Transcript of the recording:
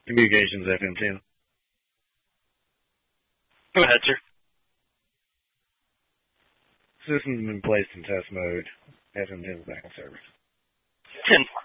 Communications FM10. Go ahead, sir. System's been placed in test mode. FM10 is back in service. 10-4.